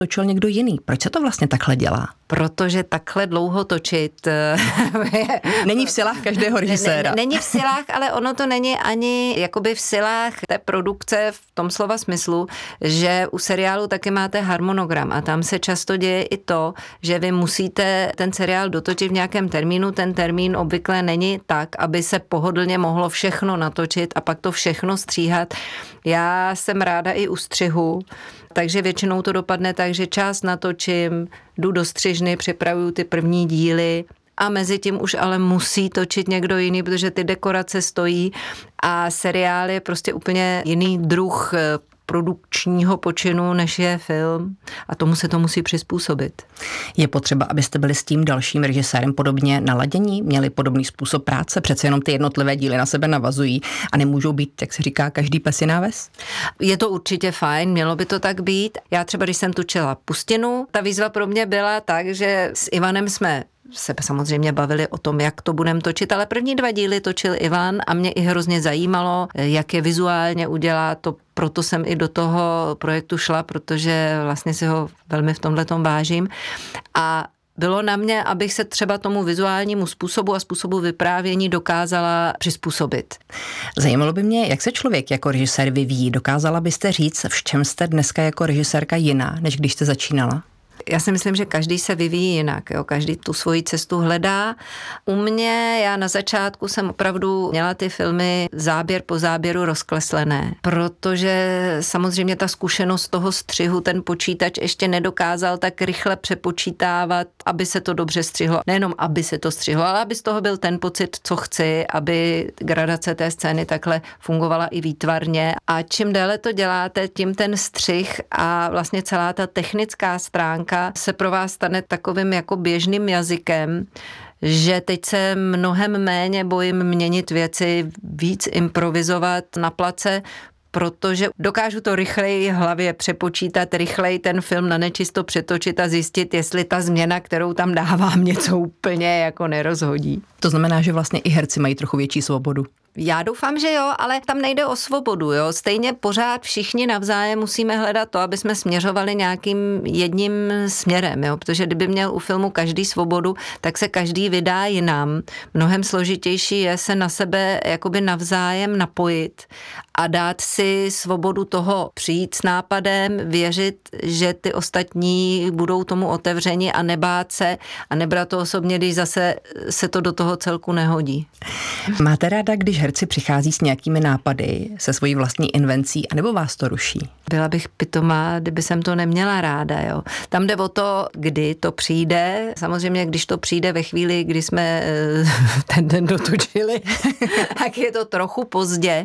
točil někdo jiný. Proč se to vlastně takhle dělá? Protože takhle dlouho točit Není v silách každého režiséra. Není v silách, ale ono to není ani jakoby v silách té produkce v tom slova smyslu, že u seriálu taky máte harmonogram a tam se často děje i to, že vy musíte ten seriál dotočit v nějakém termínu. Ten termín obvykle není tak, aby se pohodlně mohlo všechno natočit a pak to všechno stříhat. Já jsem ráda i u střihu, takže většinou to dopadne tak, že část natočím, jdu do střižny, připravuju ty první díly a mezi tím už ale musí točit někdo jiný, protože ty dekorace stojí a seriál je prostě úplně jiný druh produkčního počinu, než je film a tomu se to musí přizpůsobit. Je potřeba, abyste byli s tím dalším režisérem podobně naladění, měli podobný způsob práce, přece jenom ty jednotlivé díly na sebe navazují a nemůžou být, jak se říká, každý pes jiná ves? Je to určitě fajn, mělo by to tak být. Já třeba, když jsem točila Pustinu, ta výzva pro mě byla tak, že s Ivanem jsme se samozřejmě bavili o tom, jak to budeme točit, ale první 2 díly točil Ivan a mě i hrozně zajímalo, jak je vizuálně udělá, to proto jsem i do toho projektu šla, protože vlastně si ho velmi v tomhletom vážím a bylo na mě, abych se třeba tomu vizuálnímu způsobu a způsobu vyprávění dokázala přizpůsobit. Zajímalo by mě, jak se člověk jako režisér vyvíjí. Dokázala byste říct, v čem jste dneska jako režisérka jiná, než když jste začínala? Já si myslím, že každý se vyvíjí jinak, jo? Každý tu svoji cestu hledá. U mě, já na začátku jsem opravdu měla ty filmy záběr po záběru rozkleslené, protože samozřejmě ta zkušenost toho střihu, ten počítač ještě nedokázal tak rychle přepočítávat, aby se to dobře střihlo. Nejenom aby se to střihlo, ale aby z toho byl ten pocit, co chci, aby gradace té scény takhle fungovala i výtvarně. A čím déle to děláte, tím ten střih a vlastně celá ta technická stránka se pro vás stane takovým jako běžným jazykem, že teď se mnohem méně bojím měnit věci, víc improvizovat na place, protože dokážu to rychleji v hlavě přepočítat, rychleji ten film na nečisto přetočit a zjistit, jestli ta změna, kterou tam dávám, něco úplně jako nerozhodí. To znamená, že vlastně i herci mají trochu větší svobodu. Já doufám, že jo, ale tam nejde o svobodu, jo. Stejně pořád všichni navzájem musíme hledat to, aby jsme směřovali nějakým jedním směrem, jo. Protože kdyby měl u filmu každý svobodu, tak se každý vydá jinam. Mnohem složitější je se na sebe jakoby navzájem napojit a dát si svobodu toho přijít s nápadem, věřit, že ty ostatní budou tomu otevřeni a nebát se a nebrat to osobně, když zase se to do toho celku nehodí. Máte ráda, když herci přichází s nějakými nápady, se svojí vlastní invencí, anebo vás to ruší? Byla bych pitomá, kdyby jsem to neměla ráda, jo. Tam jde o to, kdy to přijde. Samozřejmě, když to přijde ve chvíli, kdy jsme ten den dotočili, tak je to trochu pozdě,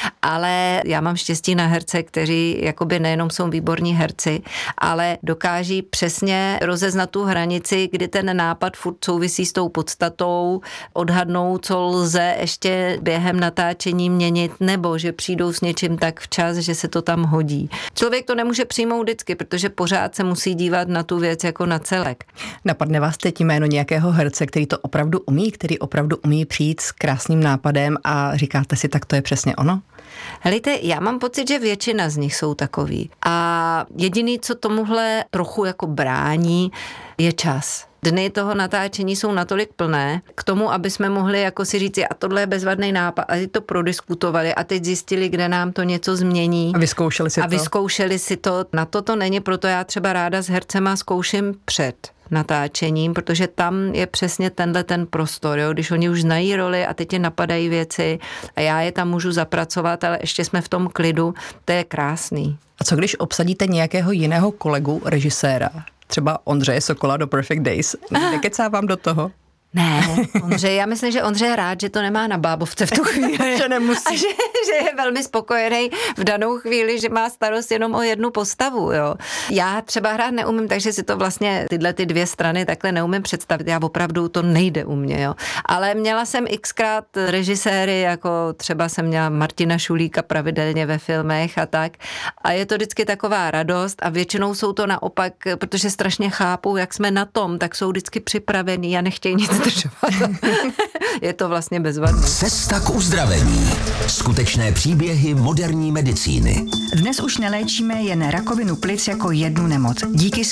ale já mám štěstí na herce, kteří jakoby nejenom jsou výborní herci, ale dokáží přesně rozeznat tu hranici, kdy ten nápad furt souvisí s tou podstatou, odhadnou, co lze ještě během natáčení měnit, nebo že přijdou s něčím tak včas, že se to tam hodí. Člověk to nemůže přijmout vždycky, protože pořád se musí dívat na tu věc jako na celek. Napadne vás teď jméno nějakého herce, který to opravdu umí, který opravdu umí přijít s krásným nápadem a říkáte si, tak to je přesně ono? Helejte, já mám pocit, že většina z nich jsou takový. A jediný, co tomuhle trochu jako brání, je čas. Dny toho natáčení jsou natolik plné k tomu, aby jsme mohli jako si říci, a tohle je bezvadný nápad, a teď to prodiskutovali a teď zjistili, kde nám to něco změní. A vyzkoušeli si to. Na to není, proto já třeba ráda s hercema zkouším před natáčením, protože tam je přesně ten prostor, jo? Když oni už znají roli a teď je napadají věci a já je tam můžu zapracovat, ale ještě jsme v tom klidu, to je krásný. A co když obsadíte nějakého jiného kolegu, režiséra? Třeba Ondřeje Sokola do Perfect Days. Nekecá vám do toho? Ne, Ondřej, já myslím, že Ondřej je rád, že to nemá na bábovce v tu chvíli. Že nemusí. A že je velmi spokojený v danou chvíli, že má starost jenom o jednu postavu, jo. Já třeba hrát neumím, takže si to vlastně tyhle ty dvě strany takhle neumím představit. Já opravdu to nejde u mě, jo. Ale měla jsem xkrát režiséry, jako třeba jsem měla Martina Šulíka pravidelně ve filmech a tak. A je to vždycky taková radost a většinou jsou to naopak, protože strašně chápou, jak jsme na tom, tak jsou vždycky připravení a nechtějí nic vydržovat. Je to vlastně bezvadné. Cesta k uzdravení. Skutečné příběhy moderní medicíny. Dnes už neléčíme jen rakovinu plic jako jednu nemoc. Díky